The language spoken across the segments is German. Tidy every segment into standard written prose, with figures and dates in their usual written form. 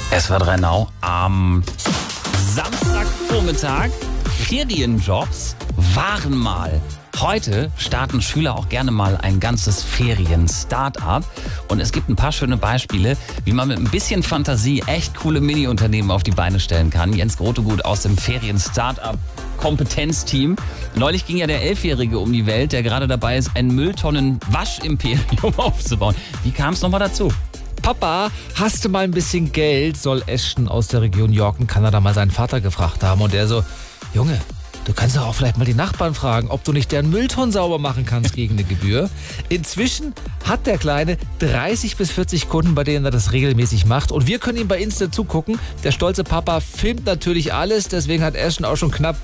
SWR 3 Now am Samstagvormittag. Ferienjobs waren mal. Heute starten Schüler auch gerne mal ein ganzes Ferien-Start-up. Und es gibt ein paar schöne Beispiele, wie man mit ein bisschen Fantasie echt coole Mini-Unternehmen auf die Beine stellen kann. Jens Grotegut aus dem Ferien-Start-up-Kompetenzteam. Neulich ging ja der 11-Jährige um die Welt, der gerade dabei ist, ein Mülltonnen-Wasch-Imperium aufzubauen. Wie kam es nochmal dazu? Papa, hast du mal ein bisschen Geld? Soll Ashton aus der Region York in Kanada mal seinen Vater gefragt haben. Und er so, Junge, du kannst doch auch vielleicht mal die Nachbarn fragen, ob du nicht deren Mülltonnen sauber machen kannst gegen eine Gebühr. Inzwischen hat der Kleine 30 bis 40 Kunden, bei denen er das regelmäßig macht. Und wir können ihm bei Insta zugucken. Der stolze Papa filmt natürlich alles. Deswegen hat Ashton auch schon knapp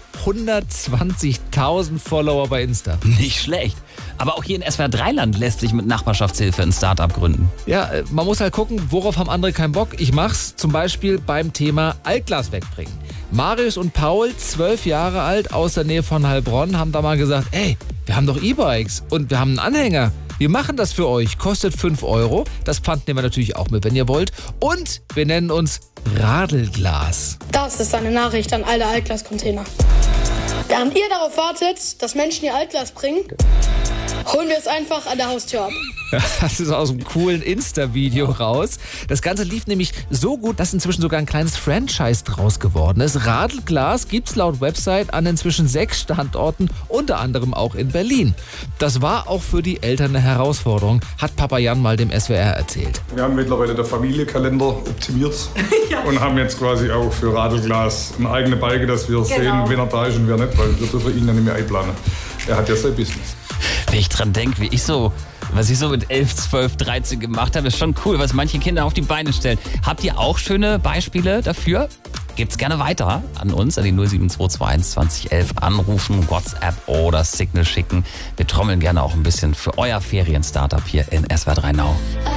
120.000 Follower bei Insta. Nicht schlecht. Aber auch hier in SWR 3-Land lässt sich mit Nachbarschaftshilfe ein Start-up gründen. Ja, man muss halt gucken, worauf haben andere keinen Bock. Ich mach's zum Beispiel beim Thema Altglas wegbringen. Marius und Paul, 12 Jahre alt, aus der Nähe von Heilbronn, haben da mal gesagt, ey, wir haben doch E-Bikes und wir haben einen Anhänger. Wir machen das für euch, kostet 5 €. Das Pfand nehmen wir natürlich auch mit, wenn ihr wollt. Und wir nennen uns Radelglas. Das ist eine Nachricht an alle Altglascontainer. Während ihr darauf wartet, dass Menschen ihr Altglas bringen, holen wir es einfach an der Haustür ab. Das ist aus einem coolen Insta-Video raus. Das Ganze lief nämlich so gut, dass inzwischen sogar ein kleines Franchise draus geworden ist. Radelglas gibt's laut Website an inzwischen 6 Standorten, unter anderem auch in Berlin. Das war auch für die Eltern eine Herausforderung, hat Papa Jan mal dem SWR erzählt. Wir haben mittlerweile den Familienkalender optimiert und haben jetzt quasi auch für Radelglas eine eigene Balke, dass wir sehen, wen er da ist und wer nicht, weil wir dürfen ihn ja nicht mehr einplanen. Er hat ja sein Business. Wenn ich dran denke, was ich so mit 11, 12, 13 gemacht habe, ist schon cool, was manche Kinder auf die Beine stellen. Habt ihr auch schöne Beispiele dafür? Gebt's gerne weiter an uns, an die 07221 2011 anrufen, WhatsApp oder Signal schicken. Wir trommeln gerne auch ein bisschen für euer Ferien-Startup hier in SWR 3 Now.